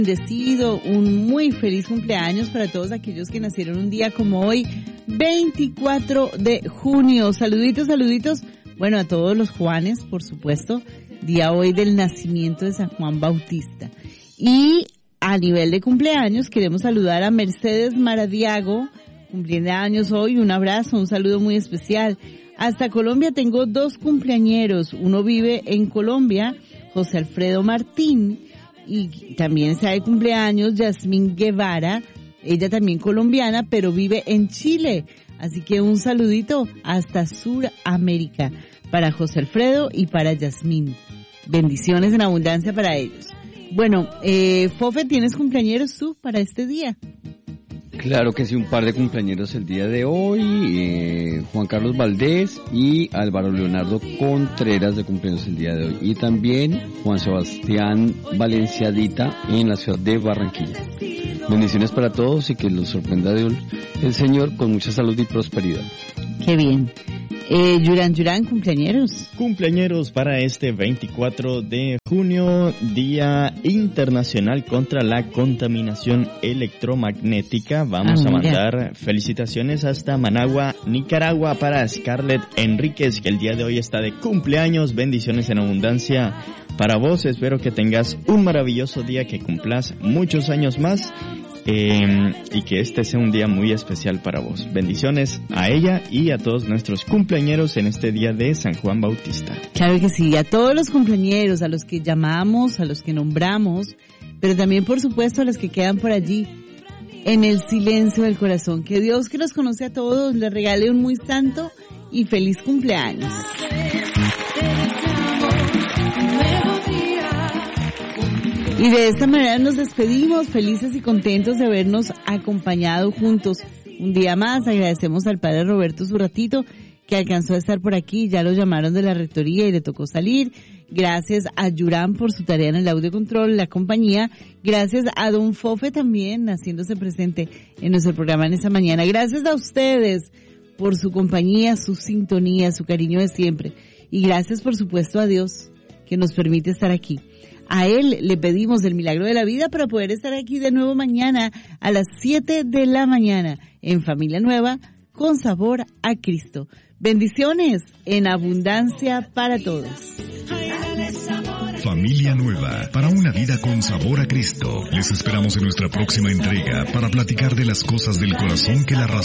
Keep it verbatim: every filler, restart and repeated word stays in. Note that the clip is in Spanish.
Bendecido, un muy feliz cumpleaños para todos aquellos que nacieron un día como hoy, veinticuatro de junio. Saluditos, saluditos, bueno, a todos los Juanes, por supuesto, día hoy del nacimiento de San Juan Bautista. Y a nivel de cumpleaños queremos saludar a Mercedes Maradiago, cumpliendo años hoy, un abrazo, un saludo muy especial. Hasta Colombia tengo dos cumpleañeros, uno vive en Colombia, José Alfredo Martín, y también está de cumpleaños Yasmín Guevara, ella también colombiana, pero vive en Chile. Así que un saludito hasta Suramérica para José Alfredo y para Yasmín. Bendiciones en abundancia para ellos. Bueno, eh, Fofe, ¿tienes cumpleañeros tú para este día? Claro que sí, un par de cumpleañeros el día de hoy, eh, Juan Carlos Valdés y Álvaro Leonardo Contreras de cumpleaños el día de hoy. Y también Juan Sebastián Valenciadita en la ciudad de Barranquilla. Bendiciones para todos y que los sorprenda Dios, el Señor, con mucha salud y prosperidad. Qué bien. Eh, Yuran, Yuran, cumpleañeros. Cumpleañeros para este veinticuatro de junio, Día Internacional contra la Contaminación Electromagnética. Vamos ah, a mandar felicitaciones hasta Managua, Nicaragua, para Scarlett Enríquez, que el día de hoy está de cumpleaños. Bendiciones en abundancia para vos. Espero que tengas un maravilloso día, que cumplas muchos años más. Eh, y que este sea un día muy especial para vos. Bendiciones a ella y a todos nuestros cumpleañeros en este día de San Juan Bautista. Claro que sí, a todos los cumpleañeros, a los que llamamos, a los que nombramos, pero también por supuesto a los que quedan por allí en el silencio del corazón. Que Dios, que los conoce a todos, les regale un muy santo y feliz cumpleaños. Y de esta manera nos despedimos, felices y contentos de habernos acompañado juntos un día más. Agradecemos al padre Roberto su ratito, que alcanzó a estar por aquí. Ya lo llamaron de la rectoría y le tocó salir. Gracias a Yuran por su tarea en el audio control, la compañía. Gracias a don Fofe también, haciéndose presente en nuestro programa en esta mañana. Gracias a ustedes por su compañía, su sintonía, su cariño de siempre. Y gracias, por supuesto, a Dios, que nos permite estar aquí. A Él le pedimos el milagro de la vida para poder estar aquí de nuevo mañana a las siete de la mañana en Familia Nueva, con sabor a Cristo. Bendiciones en abundancia para todos. Familia Nueva, para una vida con sabor a Cristo. Les esperamos en nuestra próxima entrega para platicar de las cosas del corazón que la razón